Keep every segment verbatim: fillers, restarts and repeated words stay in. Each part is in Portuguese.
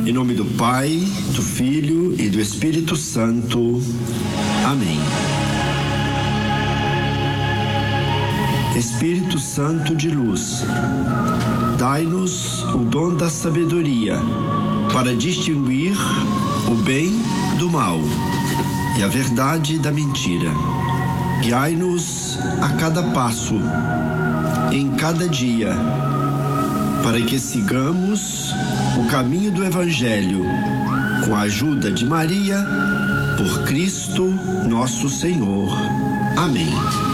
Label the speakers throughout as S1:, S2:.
S1: Em nome do Pai, do Filho e do Espírito Santo. Amém. Espírito Santo de luz, dai-nos o dom da sabedoria para distinguir o bem do mal e a verdade da mentira. Guiai-nos a cada passo, em cada dia, para que sigamos o caminho do Evangelho, com a ajuda de Maria, por Cristo nosso Senhor. Amém.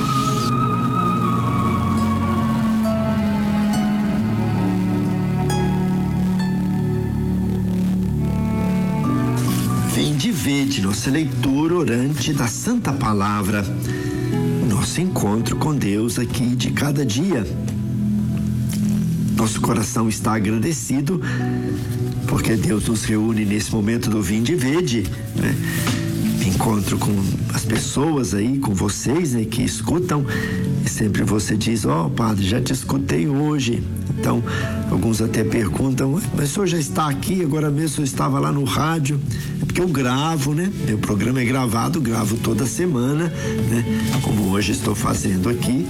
S1: Vinde e vede nossa leitura orante da Santa Palavra, nosso encontro com Deus aqui de cada dia. Nosso coração está agradecido porque Deus nos reúne nesse momento do Vinde e Vede, né? Encontro com as pessoas aí, com vocês, né, que escutam, e sempre você diz: ó, oh, padre, já te escutei hoje. Então, alguns até perguntam: mas o senhor já está aqui? Agora mesmo o senhor estava lá no rádio? É porque eu gravo, né? Meu programa é gravado, gravo toda semana, né? Como hoje estou fazendo aqui.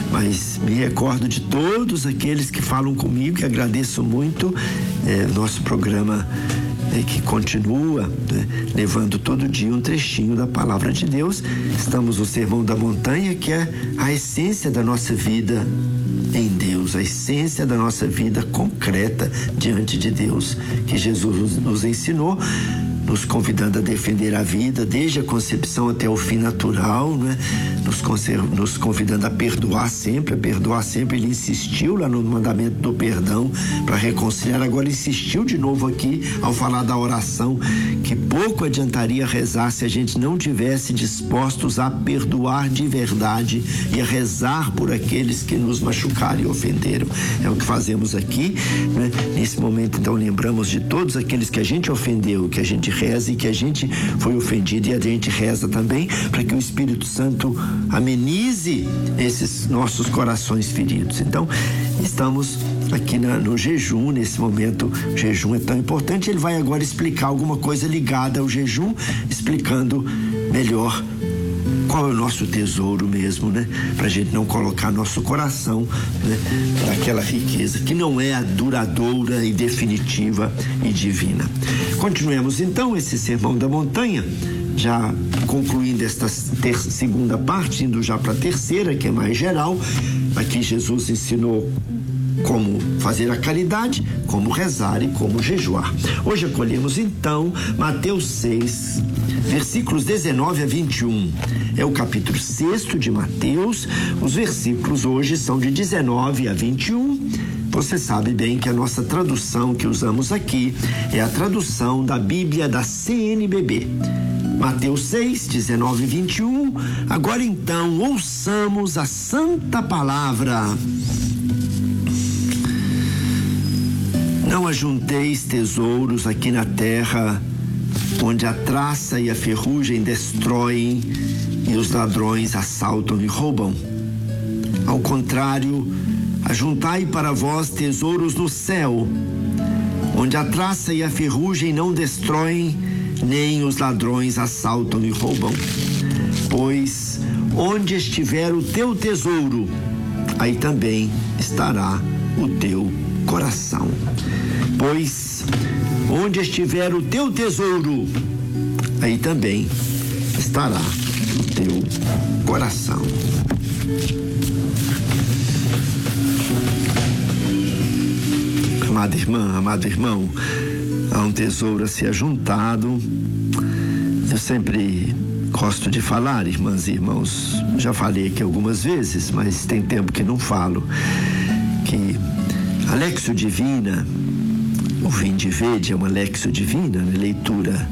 S1: Mas me recordo de todos aqueles que falam comigo, e agradeço muito é, nosso programa é, que continua, né, levando todo dia um trechinho da Palavra de Deus. Estamos no Sermão da Montanha, que é a essência da nossa vida em Deus, a essência da nossa vida concreta diante de Deus, que Jesus nos ensinou, nos convidando a defender a vida desde a concepção até o fim natural, né? Nos, nos convidando a perdoar sempre, a perdoar sempre. Ele insistiu lá no mandamento do perdão para reconciliar, agora insistiu de novo aqui ao falar da oração, que pouco adiantaria rezar se a gente não tivesse dispostos a perdoar de verdade e a rezar por aqueles que nos machucaram e ofenderam. É o que fazemos aqui, né? Nesse momento, então, lembramos de todos aqueles que a gente ofendeu, que a gente reza e que a gente foi ofendido, e a gente reza também para que o Espírito Santo amenize esses nossos corações feridos. Então, estamos aqui na, no jejum, nesse momento. O jejum é tão importante. Ele vai agora explicar alguma coisa ligada ao jejum, explicando melhor qual é o nosso tesouro mesmo, né? Pra gente não colocar nosso coração, né, naquela riqueza que não é a duradoura e definitiva e divina. Continuemos então esse Sermão da Montanha, já concluindo esta ter, segunda parte, indo já para a terceira, que é mais geral. Aqui Jesus ensinou como fazer a caridade, como rezar e como jejuar. Hoje acolhemos então Mateus seis, versículos dezenove a vinte e um. É o capítulo sexto de Mateus. Os versículos hoje são de dezenove a vinte e um. Você sabe bem que a nossa tradução que usamos aqui é a tradução da Bíblia da C N B B. Mateus seis, dezenove e vinte e um. Agora então, ouçamos a Santa Palavra. Não ajunteis tesouros aqui na terra, onde a traça e a ferrugem destroem e os ladrões assaltam e roubam. Ao contrário, ajuntai para vós tesouros no céu, onde a traça e a ferrugem não destroem, nem os ladrões assaltam e roubam. Pois onde estiver o teu tesouro, aí também estará o teu coração. Pois onde estiver o teu tesouro, aí também estará o teu coração. Amada irmã, amado irmão, há um tesouro a ser ajuntado. Eu sempre gosto de falar, irmãs e irmãos, já falei aqui algumas vezes, mas tem tempo que não falo, que a Lexio Divina, o Vinde e Vede é uma Lexio Divina, né? Leitura